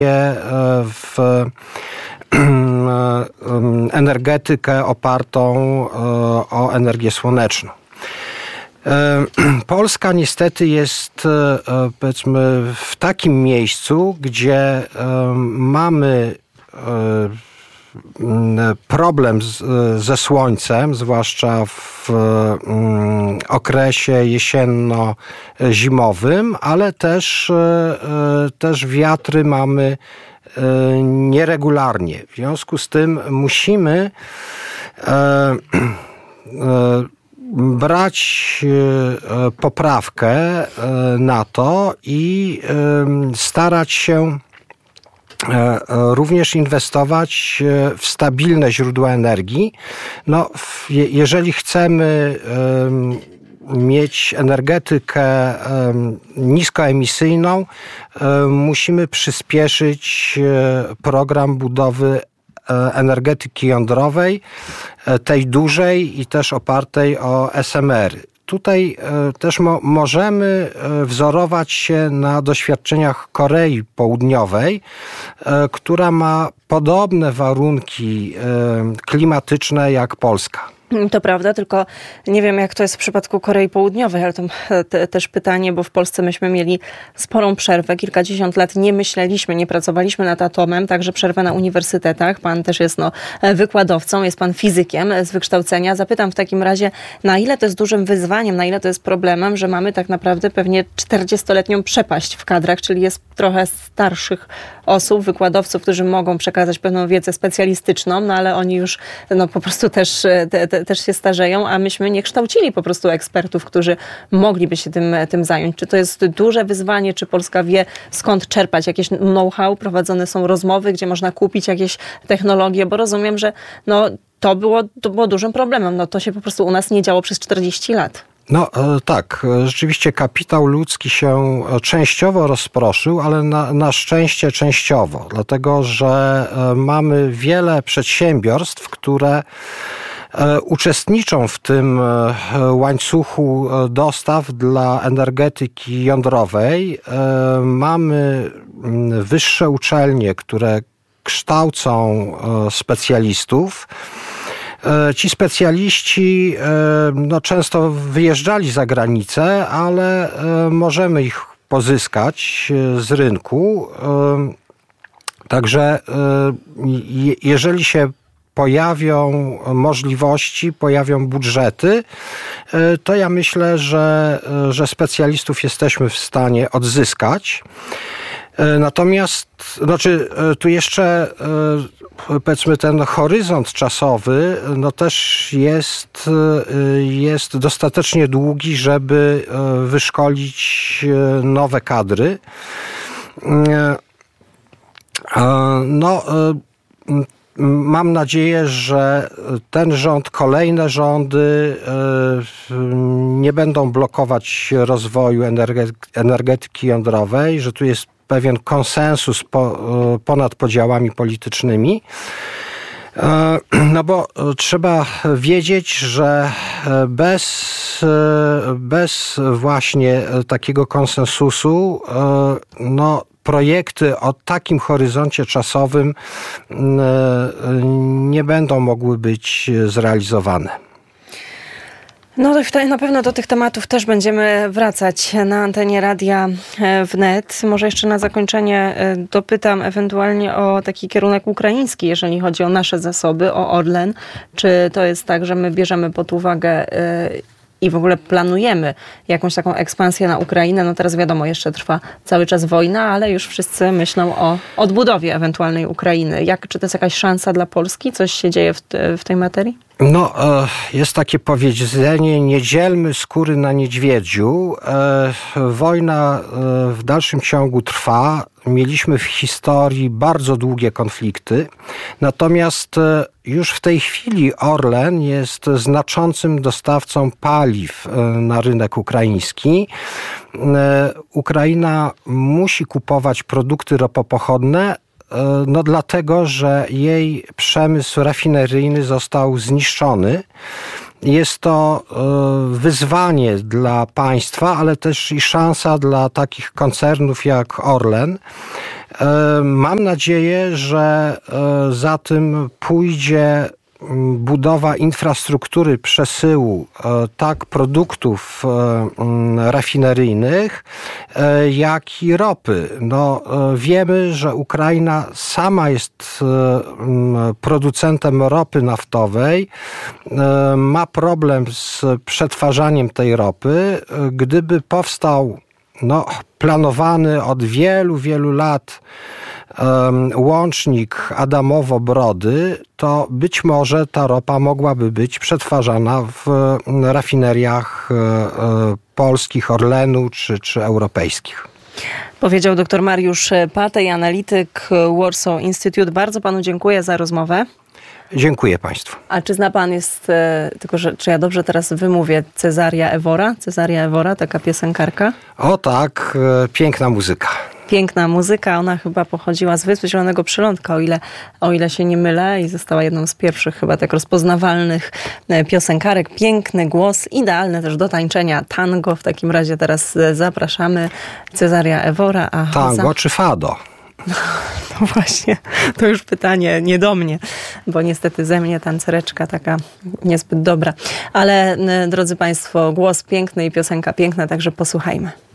w energetykę opartą o energię słoneczną. Polska niestety jest, powiedzmy, w takim miejscu, gdzie mamy problem ze słońcem, zwłaszcza w okresie jesienno-zimowym, ale też wiatry mamy nieregularnie. W związku z tym musimy brać poprawkę na to i starać się również inwestować w stabilne źródła energii. No, jeżeli chcemy mieć energetykę niskoemisyjną, musimy przyspieszyć program budowy energetyki jądrowej, tej dużej i też opartej o SMR. Tutaj też możemy wzorować się na doświadczeniach Korei Południowej, która ma podobne warunki klimatyczne jak Polska. To prawda, tylko nie wiem, jak to jest w przypadku Korei Południowej, ale to też pytanie, bo w Polsce myśmy mieli sporą przerwę, kilkadziesiąt lat nie myśleliśmy, nie pracowaliśmy nad atomem, także przerwę na uniwersytetach. Pan też jest wykładowcą, jest pan fizykiem z wykształcenia. Zapytam w takim razie, na ile to jest dużym wyzwaniem, na ile to jest problemem, że mamy tak naprawdę pewnie 40-letnią przepaść w kadrach, czyli jest trochę starszych osób, wykładowców, którzy mogą przekazać pewną wiedzę specjalistyczną, no ale oni już po prostu też się starzeją, a myśmy nie kształcili po prostu ekspertów, którzy mogliby się tym zająć. Czy to jest duże wyzwanie, czy Polska wie, skąd czerpać jakieś know-how, prowadzone są rozmowy, gdzie można kupić jakieś technologie, bo rozumiem, że to było dużym problemem. To się po prostu u nas nie działo przez 40 lat. No tak, rzeczywiście kapitał ludzki się częściowo rozproszył, ale na szczęście częściowo, dlatego że mamy wiele przedsiębiorstw, które uczestniczą w tym łańcuchu dostaw dla energetyki jądrowej. Mamy wyższe uczelnie, które kształcą specjalistów. Ci specjaliści często wyjeżdżali za granicę, ale możemy ich pozyskać z rynku. Także jeżeli się pojawią możliwości, pojawią budżety, to ja myślę, że specjalistów jesteśmy w stanie odzyskać. Natomiast, tu jeszcze powiedzmy ten horyzont czasowy też jest dostatecznie długi, żeby wyszkolić nowe kadry. Mam nadzieję, że ten rząd, kolejne rządy nie będą blokować rozwoju energetyki jądrowej, że tu jest pewien konsensus ponad podziałami politycznymi. Bo trzeba wiedzieć, że bez właśnie takiego konsensusu projekty o takim horyzoncie czasowym nie będą mogły być zrealizowane. Na pewno do tych tematów też będziemy wracać na antenie Radia Wnet. Może jeszcze na zakończenie dopytam ewentualnie o taki kierunek ukraiński, jeżeli chodzi o nasze zasoby, o Orlen. Czy to jest tak, że my bierzemy pod uwagę i w ogóle planujemy jakąś taką ekspansję na Ukrainę? Teraz wiadomo, jeszcze trwa cały czas wojna, ale już wszyscy myślą o odbudowie ewentualnej Ukrainy. Czy to jest jakaś szansa dla Polski? Coś się dzieje w tej materii? Jest takie powiedzenie, nie dzielmy skóry na niedźwiedziu. Wojna w dalszym ciągu trwa. Mieliśmy w historii bardzo długie konflikty. Natomiast już w tej chwili Orlen jest znaczącym dostawcą paliw na rynek ukraiński. Ukraina musi kupować produkty ropopochodne, dlatego, że jej przemysł rafineryjny został zniszczony. jest to wyzwanie dla państwa, ale też i szansa dla takich koncernów jak Orlen. Mam nadzieję, że za tym pójdzie budowa infrastruktury przesyłu tak produktów rafineryjnych, jak i ropy. No, wiemy, że Ukraina sama jest producentem ropy naftowej, ma problem z przetwarzaniem tej ropy. Gdyby powstał planowany od wielu, wielu lat łącznik Adamowo-Brody, to być może ta ropa mogłaby być przetwarzana w rafineriach polskich, Orlenu czy europejskich. Powiedział dr Mariusz Patej, analityk Warsaw Institute. Bardzo panu dziękuję za rozmowę. Dziękuję państwu. A czy zna pan tylko że czy ja dobrze teraz wymówię, Cezaria Ewora? Cezaria Ewora, taka piosenkarka? O tak, piękna muzyka. Piękna muzyka, ona chyba pochodziła z Wysp Zielonego Przylądka, o ile się nie mylę, i została jedną z pierwszych chyba tak rozpoznawalnych piosenkarek. Piękny głos, idealny też do tańczenia tango. W takim razie teraz zapraszamy Cezaria Ewora. Tango czy fado? No właśnie, to już pytanie nie do mnie, bo niestety ze mnie tancereczka taka niezbyt dobra. Ale drodzy państwo, głos piękny i piosenka piękna, także posłuchajmy.